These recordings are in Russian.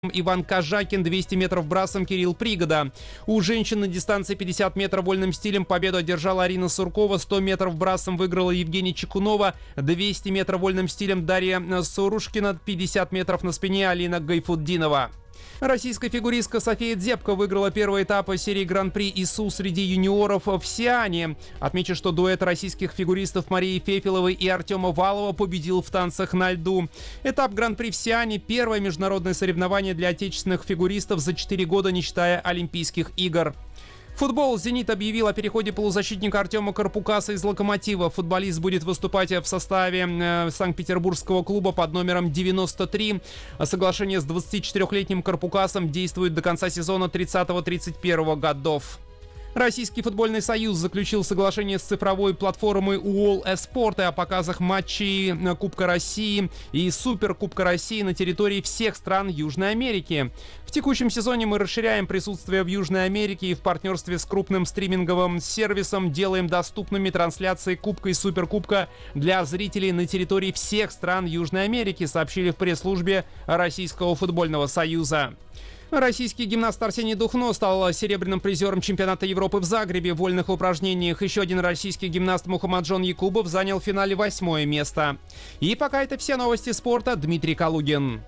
Иван Кожакин, 200 метров брасом Кирилл Пригода. У женщин на дистанции 50 метров вольным стилем победу одержала Арина Суркова, 100 метров брасом выиграла Евгения Чекунова, 200 метров вольным стилем Дарья Сурушкина, 50 метров на спине Алина Гайфутдинова. Российская фигуристка София Дзепко выиграла первый этап серии Гран-при ИСУ среди юниоров в Сиане. Отмечу, что дуэт российских фигуристов Марии Фефеловой и Артема Валова победил в танцах на льду. Этап Гран-при в Сиане – первое международное соревнование для отечественных фигуристов за 4 года, не считая Олимпийских игр. Футбол. «Зенит» объявил о переходе полузащитника Артема Карпукаса из «Локомотива». Футболист будет выступать в составе санкт-петербургского клуба под номером 93. Соглашение с 24-летним Карпукасом действует до конца сезона 30-31 годов. Российский футбольный союз заключил соглашение с цифровой платформой Уолл Эспорт о показах матчей Кубка России и Суперкубка России на территории всех стран Южной Америки. В текущем сезоне мы расширяем присутствие в Южной Америке и в партнерстве с крупным стриминговым сервисом делаем доступными трансляции Кубка и Суперкубка для зрителей на территории всех стран Южной Америки, сообщили в пресс-службе Российского футбольного союза. Российский гимнаст Арсений Духно стал серебряным призером чемпионата Европы в Загребе в вольных упражнениях. Еще один российский гимнаст Мухаммаджон Якубов занял в финале 8-е место. И пока это все новости спорта. Дмитрий Калугин.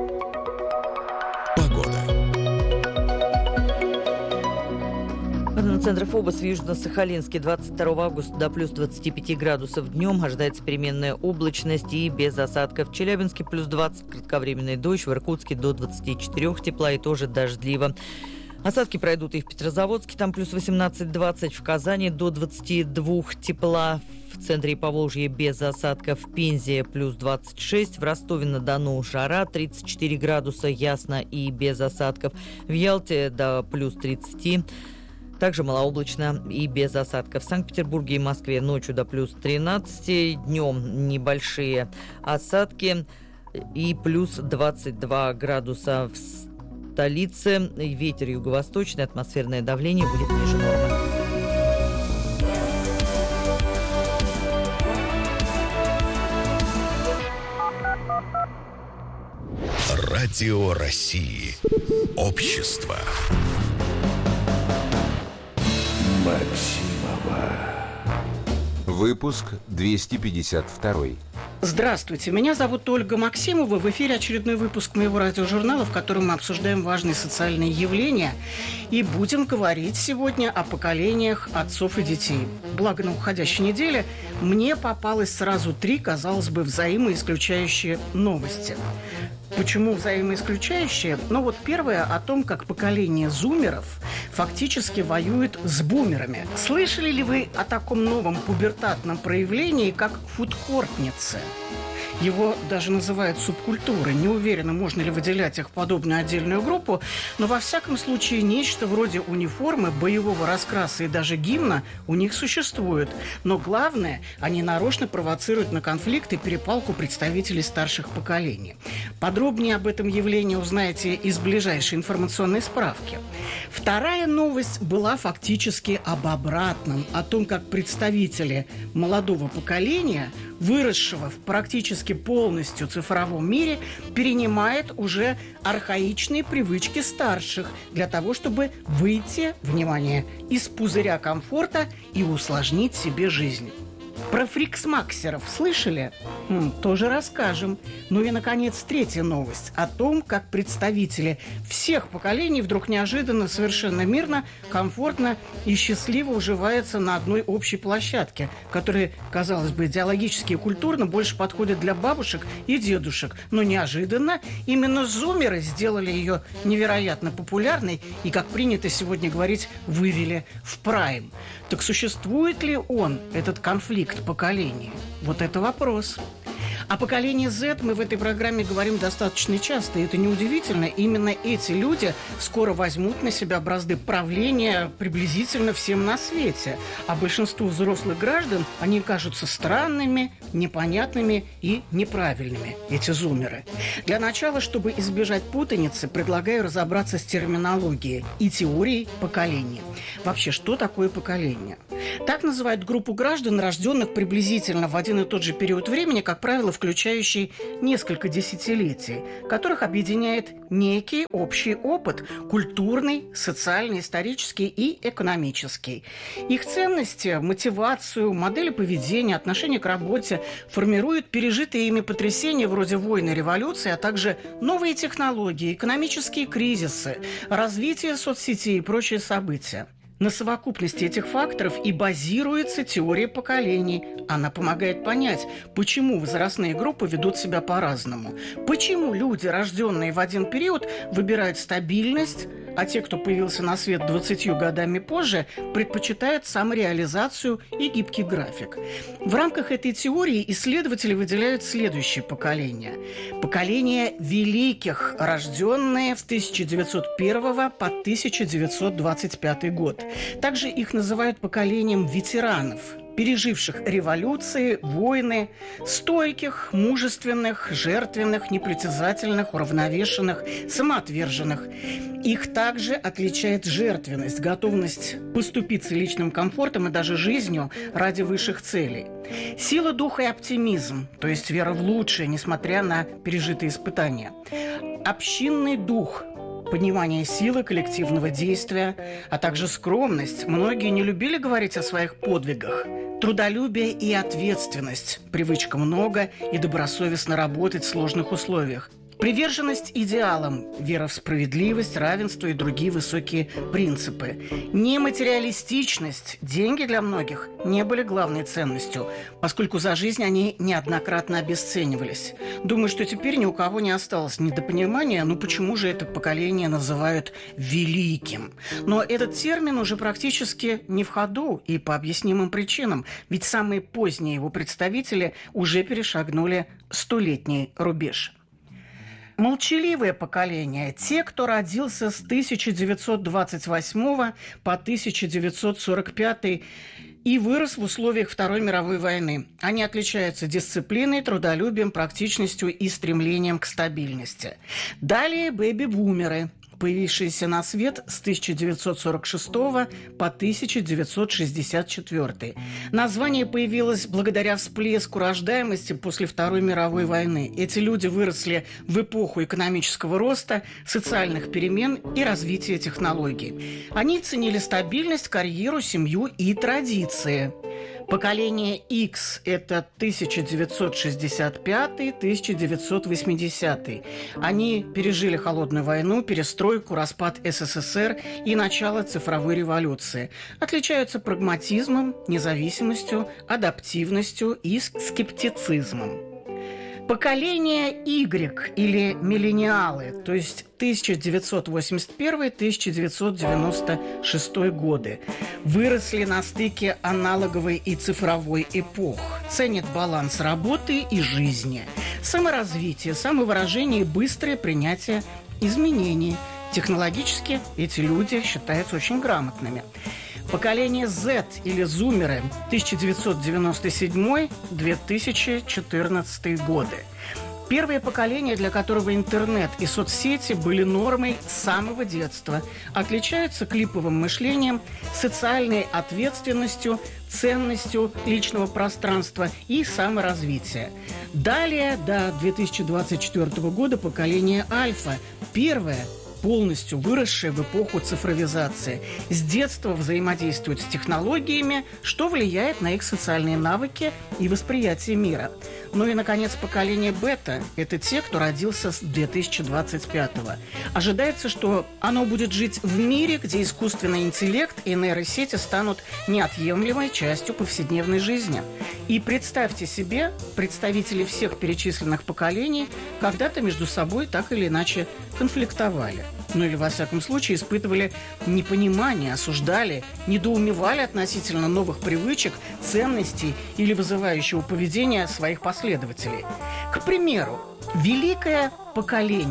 Центр ФОБОС в Южно-Сахалинске 22 августа до плюс 25 градусов днем. Ожидается переменная облачность и без осадков. В Челябинске плюс 20, кратковременный дождь. В Иркутске до 24 тепла и тоже дождливо. Осадки пройдут и в Петрозаводске, там плюс 18-20. В Казани до 22 тепла. В центре Поволжья без осадков. В Пензе плюс 26. В Ростове-на-Дону жара 34 градуса, ясно и без осадков. В Ялте до плюс 30. Также малооблачно и без осадков. В Санкт-Петербурге и Москве ночью до плюс 13, днем небольшие осадки и плюс 22 градуса в столице. Ветер юго-восточный, атмосферное давление будет ниже нормы. Радио России. Общество. Выпуск 252. Здравствуйте, меня зовут Ольга Максимова. В эфире очередной выпуск моего радиожурнала, в котором мы обсуждаем важные социальные явления. И будем говорить сегодня о поколениях отцов и детей. Благо, на уходящей неделе мне попалось сразу 3, казалось бы, взаимоисключающие новости. Почему взаимоисключающие? Ну вот первое о том, как поколение зумеров фактически воюет с бумерами. Слышали ли вы о таком новом пубертатном проявлении, как фудкортницы? Его даже называют субкультурой. Не уверена, можно ли выделять их в подобную отдельную группу, но во всяком случае нечто вроде униформы, боевого раскраса и даже гимна у них существует. Но главное, они нарочно провоцируют на конфликт и перепалку представителей старших поколений. Подробнее об этом явлении узнаете из ближайшей информационной справки. Вторая новость была фактически об обратном, о том, как представители молодого поколения, выросшего в практически полностью цифровом мире, перенимает уже архаичные привычки старших для того, чтобы выйти, внимание, из пузыря комфорта и усложнить себе жизнь. Про фриксмаксеров слышали? Тоже расскажем. Ну и, наконец, третья новость о том, как представители всех поколений вдруг неожиданно, совершенно мирно, комфортно и счастливо уживаются на одной общей площадке, которая, казалось бы, идеологически и культурно больше подходит для бабушек и дедушек. Но неожиданно именно зумеры сделали ее невероятно популярной и, как принято сегодня говорить, вывели в прайм. Так существует ли он, этот конфликт поколений? Вот это вопрос. О поколении Z мы в этой программе говорим достаточно часто, и это неудивительно. Именно эти люди скоро возьмут на себя бразды правления приблизительно всем на свете. А большинству взрослых граждан они кажутся странными, непонятными и неправильными, эти зумеры. Для начала, чтобы избежать путаницы, предлагаю разобраться с терминологией и теорией поколения. Вообще, что такое поколение? Так называют группу граждан, рожденных приблизительно в один и тот же период времени, как правило, включающий несколько десятилетий, которых объединяет некий общий опыт – культурный, социальный, исторический и экономический. Их ценности, мотивацию, модели поведения, отношение к работе формируют пережитые ими потрясения вроде войны, революции, а также новые технологии, экономические кризисы, развитие соцсетей и прочие события. На совокупности этих факторов и базируется теория поколений. Она помогает понять, почему возрастные группы ведут себя по-разному. Почему люди, рожденные в один период, выбирают стабильность, а те, кто появился на свет 20 годами позже, предпочитают самореализацию и гибкий график. В рамках этой теории исследователи выделяют следующие поколения. Поколение великих, рожденные с 1901 по 1925 год. Также их называют поколением ветеранов, переживших революции, войны, стойких, мужественных, жертвенных, непритязательных, уравновешенных, самоотверженных. Их также отличает жертвенность, готовность поступиться личным комфортом и даже жизнью ради высших целей. Сила духа и оптимизм, то есть вера в лучшее, несмотря на пережитые испытания. Общинный дух, понимание силы коллективного действия, а также скромность. Многие не любили говорить о своих подвигах. Трудолюбие и ответственность, привычка много и добросовестно работать в сложных условиях. Приверженность идеалам, вера в справедливость, равенство и другие высокие принципы. Нематериалистичность, деньги для многих не были главной ценностью, поскольку за жизнь они неоднократно обесценивались. Думаю, что теперь ни у кого не осталось недопонимания, почему же это поколение называют великим. Но этот термин уже практически не в ходу и по объяснимым причинам, ведь самые поздние его представители уже перешагнули 100-летний рубеж. Молчаливое поколение – те, кто родился с 1928 по 1945 и вырос в условиях Второй мировой войны. Они отличаются дисциплиной, трудолюбием, практичностью и стремлением к стабильности. Далее бэби-бумеры, появившиеся на свет с 1946 по 1964. Название появилось благодаря всплеску рождаемости после Второй мировой войны. Эти люди выросли в эпоху экономического роста, социальных перемен и развития технологий. Они ценили стабильность, карьеру, семью и традиции. Поколение X – это 1965-1980. Они пережили холодную войну, перестройку, распад СССР и начало цифровой революции. Отличаются прагматизмом, независимостью, адаптивностью и скептицизмом. Поколение Y или миллениалы, то есть 1981-1996 годы, выросли на стыке аналоговой и цифровой эпох, ценят баланс работы и жизни, саморазвитие, самовыражение и быстрое принятие изменений. Технологически эти люди считаются очень грамотными. Поколение Z или зумеры 1997-2014 годы. Первое поколение, для которого интернет и соцсети были нормой с самого детства, отличаются клиповым мышлением, социальной ответственностью, ценностью личного пространства и саморазвития. Далее, до 2024 года, поколение Альфа. Первое, полностью выросшая в эпоху цифровизации. С детства взаимодействуют с технологиями, что влияет на их социальные навыки и восприятие мира. Ну и, наконец, поколение бета – это те, кто родился с 2025-го. Ожидается, что оно будет жить в мире, где искусственный интеллект и нейросети станут неотъемлемой частью повседневной жизни. И представьте себе, представители всех перечисленных поколений когда-то между собой так или иначе конфликтовали. Ну или, во всяком случае, испытывали непонимание, осуждали, недоумевали относительно новых привычек, ценностей или вызывающего поведения своих последователей. К примеру, великое поколение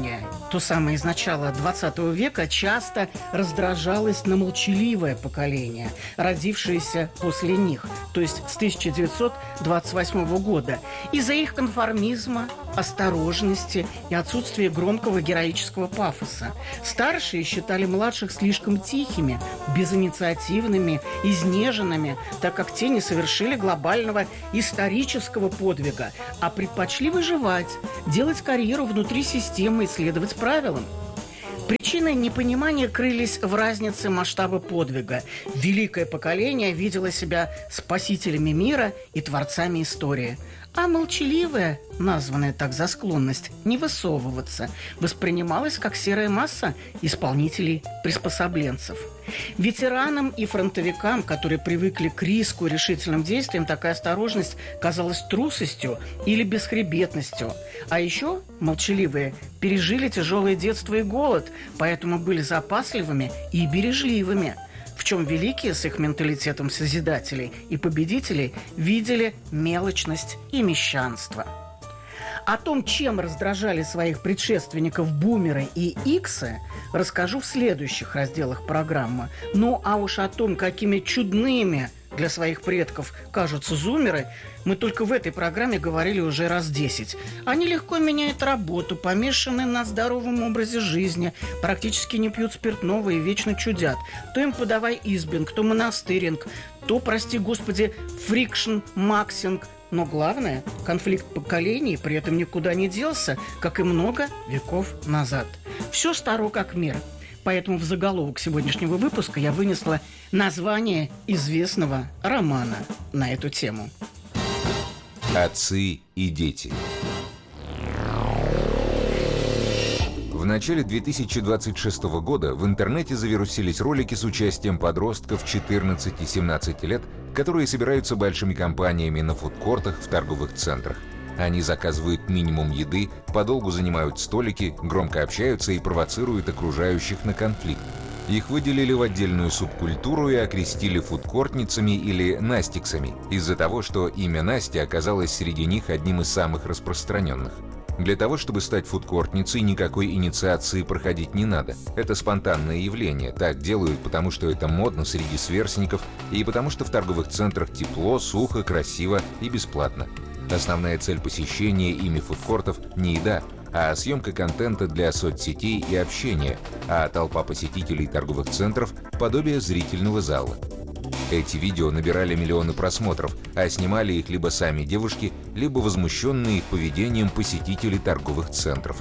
то самое из начала 20 века, часто раздражалось на молчаливое поколение, родившееся после них, то есть с 1928 года, из-за их конформизма, осторожности и отсутствия громкого героического пафоса. Старшие считали младших слишком тихими, безинициативными, изнеженными, так как те не совершили глобального исторического подвига, а предпочли выживать, делать карьеру внутри системы и следовать правилам. Причины непонимания крылись в разнице масштаба подвига. Великое поколение видело себя спасителями мира и творцами истории. А молчаливая, названная так за склонность не высовываться, воспринималась как серая масса исполнителей-приспособленцев. Ветеранам и фронтовикам, которые привыкли к риску и решительным действиям, такая осторожность казалась трусостью или бесхребетностью. А еще молчаливые пережили тяжелое детство и голод, поэтому были запасливыми и бережливыми, в чем великие с их менталитетом созидателей и победителей видели мелочность и мещанство. О том, чем раздражали своих предшественников бумеры и иксы, расскажу в следующих разделах программы. Ну а уж о том, какими чудными для своих предков кажутся зумеры, мы только в этой программе говорили уже раз 10. Они легко меняют работу, помешаны на здоровом образе жизни, практически не пьют спиртного и вечно чудят. То им подавай избинг, то монастыринг, то, прости господи, фрикшн-максинг. Но главное, конфликт поколений при этом никуда не делся, как и много веков назад. Все старо как мир. Поэтому в заголовок сегодняшнего выпуска я вынесла название известного романа на эту тему. Отцы и дети. В начале 2026 года в интернете завирусились ролики с участием подростков 14 и 17 лет, которые собираются большими компаниями на фудкортах в торговых центрах. Они заказывают минимум еды, подолгу занимают столики, громко общаются и провоцируют окружающих на конфликт. Их выделили в отдельную субкультуру и окрестили фудкортницами или настиксами из-за того, что имя Настя оказалось среди них одним из самых распространенных. Для того, чтобы стать фудкортницей, никакой инициации проходить не надо. Это спонтанное явление. Так делают, потому что это модно среди сверстников и потому что в торговых центрах тепло, сухо, красиво и бесплатно. Основная цель посещения ими фудкортов – не еда, а съемка контента для соцсетей и общения, а толпа посетителей торговых центров – подобие зрительного зала. Эти видео набирали миллионы просмотров, а снимали их либо сами девушки, либо возмущенные их поведением посетители торговых центров.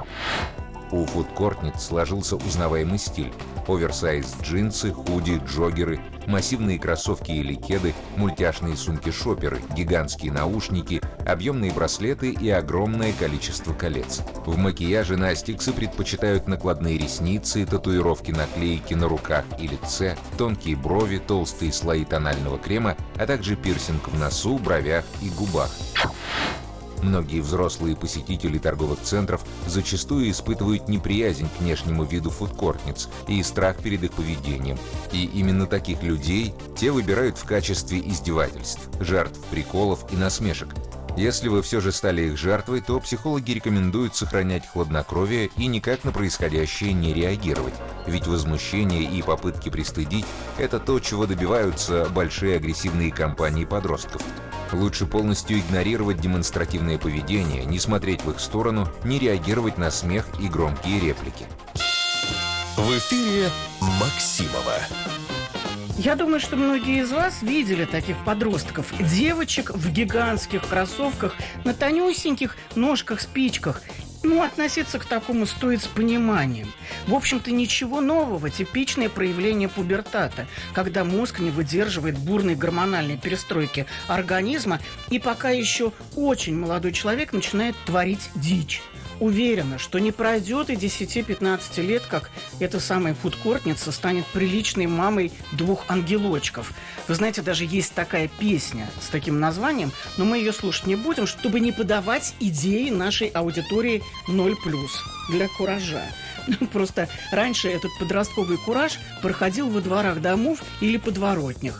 У фудкортниц сложился узнаваемый стиль. Оверсайз джинсы, худи, джоггеры, массивные кроссовки или кеды, мультяшные сумки-шоперы, гигантские наушники, объемные браслеты и огромное количество колец. В макияже настиксы предпочитают накладные ресницы, татуировки-наклейки на руках и лице, тонкие брови, толстые слои тонального крема, а также пирсинг в носу, бровях и губах. Многие взрослые посетители торговых центров зачастую испытывают неприязнь к внешнему виду фудкортниц и страх перед их поведением. И именно таких людей те выбирают в качестве издевательств, жертв приколов и насмешек. Если вы все же стали их жертвой, то психологи рекомендуют сохранять хладнокровие и никак на происходящее не реагировать. Ведь возмущение и попытки пристыдить – это то, чего добиваются большие агрессивные компании подростков. Лучше полностью игнорировать демонстративное поведение, не смотреть в их сторону, не реагировать на смех и громкие реплики. В эфире Максимова. Я думаю, что многие из вас видели таких подростков. Девочек в гигантских кроссовках, на тонюсеньких ножках-спичках. Относиться к такому стоит с пониманием. В общем-то, ничего нового, типичное проявление пубертата, когда мозг не выдерживает бурной гормональной перестройки организма, и пока еще очень молодой человек начинает творить дичь. Уверена, что не пройдет и 10-15 лет, как эта самая фудкортница станет приличной мамой 2 ангелочков. Вы знаете, даже есть такая песня с таким названием, но мы ее слушать не будем, чтобы не подавать идеи нашей аудитории 0+, для куража. Просто раньше этот подростковый кураж проходил во дворах домов или подворотнях. В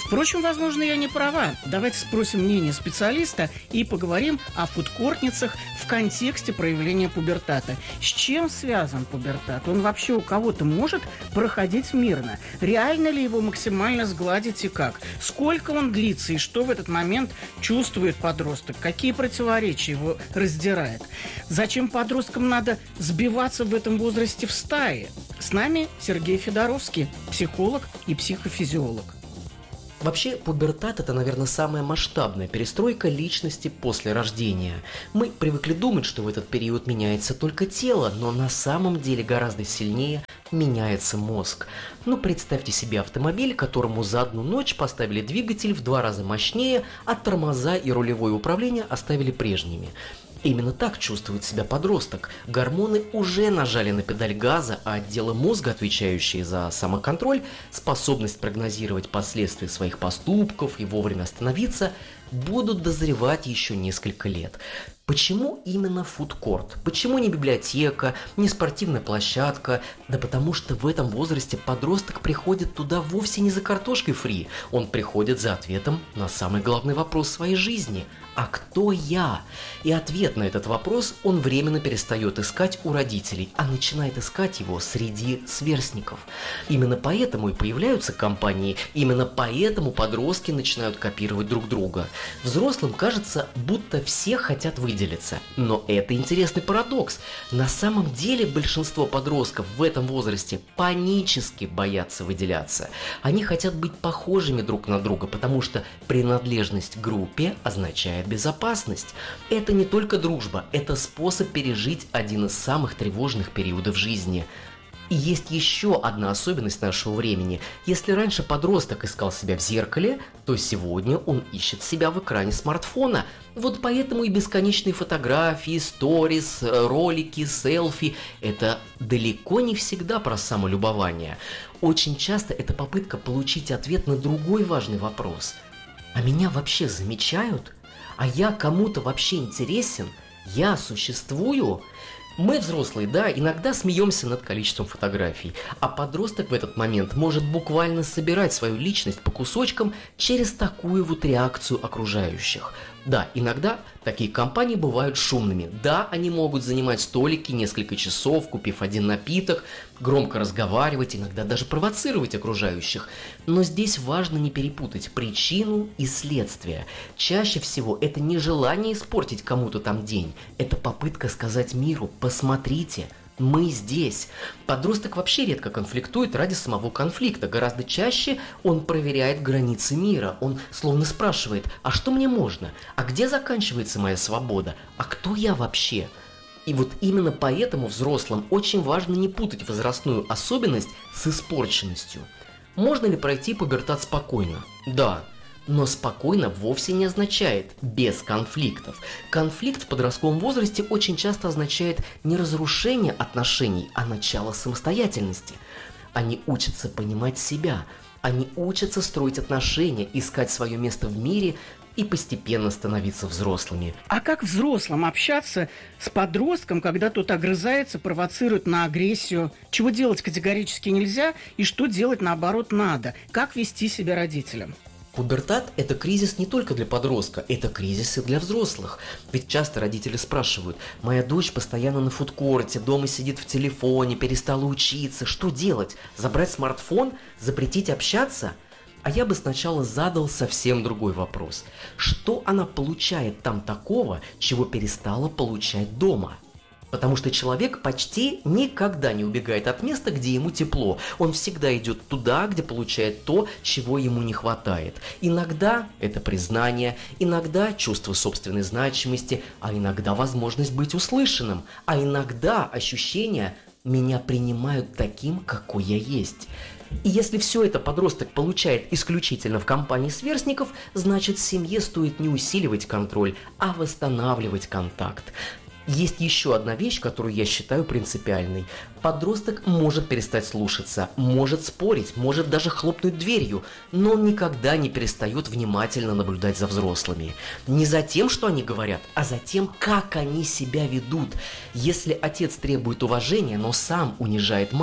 Впрочем, возможно, я не права. Давайте спросим мнение специалиста и поговорим о фудкортницах в контексте проявления пубертата. С чем связан пубертат? Он вообще у кого-то может проходить мирно? Реально ли его максимально сгладить и как? Сколько он длится и что в этот момент чувствует подросток? Какие противоречия его раздирает? Зачем подросткам надо сбиваться в этом возрасте в стае? С нами Сергей Федоровский, психолог и психофизиолог. Вообще, пубертат – это, наверное, самая масштабная перестройка личности после рождения. Мы привыкли думать, что в этот период меняется только тело, но на самом деле гораздо сильнее меняется мозг. Ну, представьте себе автомобиль, которому за одну ночь поставили двигатель в 2 раза мощнее, а тормоза и рулевое управление оставили прежними. Именно так чувствует себя подросток. Гормоны уже нажали на педаль газа, а отделы мозга, отвечающие за самоконтроль, способность прогнозировать последствия своих поступков и вовремя остановиться, будут дозревать еще несколько лет. Почему именно фудкорт? Почему не библиотека, не спортивная площадка? Да потому что в этом возрасте подросток приходит туда вовсе не за картошкой фри. Он приходит за ответом на самый главный вопрос своей жизни. А кто я? И ответ на этот вопрос он временно перестает искать у родителей, а начинает искать его среди сверстников. Именно поэтому и появляются компании, именно поэтому подростки начинают копировать друг друга. Взрослым кажется, будто все хотят выделиться. Но это интересный парадокс. На самом деле большинство подростков в этом возрасте панически боятся выделяться. Они хотят быть похожими друг на друга, потому что принадлежность к группе означает безопасность. Это не только дружба, это способ пережить один из самых тревожных периодов жизни. И есть еще одна особенность нашего времени. Если раньше подросток искал себя в зеркале, то сегодня он ищет себя в экране смартфона. Вот поэтому и бесконечные фотографии, сторис, ролики, селфи – это далеко не всегда про самолюбование. Очень часто это попытка получить ответ на другой важный вопрос. А меня вообще замечают? А я кому-то вообще интересен? Я существую? Мы, взрослые, да, иногда смеемся над количеством фотографий, а подросток в этот момент может буквально собирать свою личность по кусочкам через такую вот реакцию окружающих. Да, иногда такие компании бывают шумными. Да, они могут занимать столики несколько часов, купив один напиток, громко разговаривать, иногда даже провоцировать окружающих. Но здесь важно не перепутать причину и следствие. Чаще всего это не желание испортить кому-то там день, это попытка сказать миру: посмотрите, мы здесь. Подросток вообще редко конфликтует ради самого конфликта. Гораздо чаще он проверяет границы мира. Он словно спрашивает: а что мне можно? А где заканчивается моя свобода? А кто я вообще? И вот именно поэтому взрослым очень важно не путать возрастную особенность с испорченностью. Можно ли пройти пубертат спокойно? Да. Но спокойно вовсе не означает без конфликтов. Конфликт в подростковом возрасте очень часто означает не разрушение отношений, а начало самостоятельности. Они учатся понимать себя, они учатся строить отношения, искать свое место в мире и постепенно становиться взрослыми. А как взрослым общаться с подростком, когда тот огрызается, провоцирует на агрессию? Чего делать категорически нельзя и что делать наоборот надо? Как вести себя родителям? Пубертат – это кризис не только для подростка, это кризис и для взрослых. Ведь часто родители спрашивают: моя дочь постоянно на фудкорте, дома сидит в телефоне, перестала учиться. Что делать? Забрать смартфон? Запретить общаться? А я бы сначала задал совсем другой вопрос. Что она получает там такого, чего перестала получать дома? Потому что человек почти никогда не убегает от места, где ему тепло. Он всегда идет туда, где получает то, чего ему не хватает. Иногда это признание, иногда чувство собственной значимости, а иногда возможность быть услышанным, а иногда ощущение «меня принимают таким, какой я есть». И если все это подросток получает исключительно в компании сверстников, значит, семье стоит не усиливать контроль, а восстанавливать контакт. Есть еще одна вещь, которую я считаю принципиальной. Подросток может перестать слушаться, может спорить, может даже хлопнуть дверью, но он никогда не перестает внимательно наблюдать за взрослыми. Не за тем, что они говорят, а за тем, как они себя ведут. Если отец требует уважения, но сам унижает мать,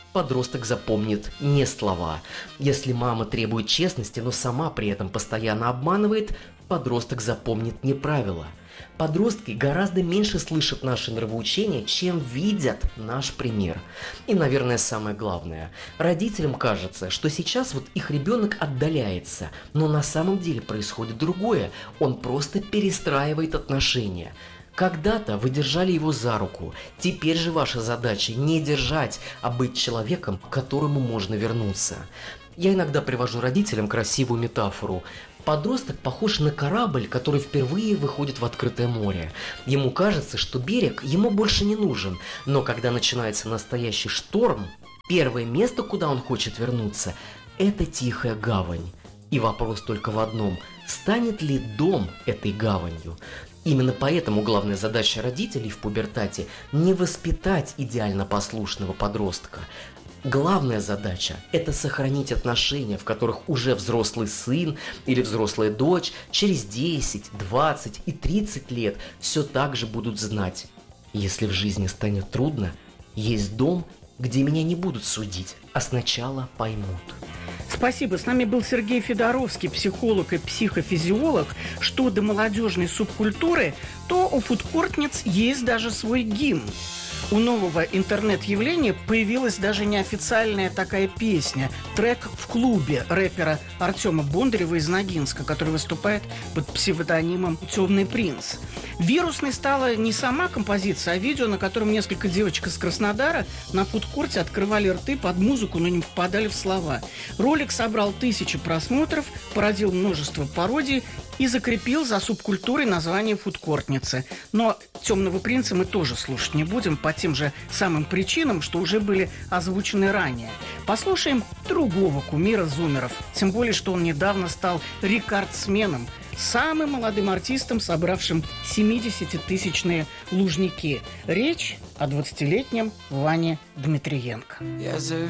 подросток запомнит не слова. Если мама требует честности, но сама при этом постоянно обманывает, подросток запомнит не правила. Подростки гораздо меньше слышат наши нравоучения, чем видят наш пример. И, наверное, самое главное. Родителям кажется, что сейчас вот их ребенок отдаляется, но на самом деле происходит другое. Он просто перестраивает отношения. Когда-то вы держали его за руку. Теперь же ваша задача не держать, а быть человеком, к которому можно вернуться. Я иногда привожу родителям красивую метафору. Подросток похож на корабль, который впервые выходит в открытое море. Ему кажется, что берег ему больше не нужен, но когда начинается настоящий шторм, первое место, куда он хочет вернуться, это тихая гавань. И вопрос только в одном: станет ли дом этой гаванью? Именно поэтому главная задача родителей в пубертате – не воспитать идеально послушного подростка. Главная задача – это сохранить отношения, в которых уже взрослый сын или взрослая дочь через 10, 20 и 30 лет все так же будут знать: если в жизни станет трудно, есть дом, где меня не будут судить, а сначала поймут. Спасибо. С нами был Сергей Федоровский, психолог и психофизиолог. Что до молодежной субкультуры, то у фудкортниц есть даже свой гимн. У нового интернет-явления появилась даже неофициальная такая песня, трек «В клубе» рэпера Артема Бондарева из Ногинска, который выступает под псевдонимом «Темный принц». Вирусной стала не сама композиция, а видео, на котором несколько девочек из Краснодара на фудкорте открывали рты под музыку, но не попадали в слова. Ролик собрал 1000 просмотров, породил множество пародий и закрепил за субкультурой название фудкортницы. Но «Темного принца» мы тоже слушать не будем по тем же самым причинам, что уже были озвучены ранее. Послушаем другого кумира зумеров, тем более, что он недавно стал рекордсменом, самым молодым артистом, собравшим 70-тысячные Лужники. Речь о 20-летнем Ване Дмитриенко.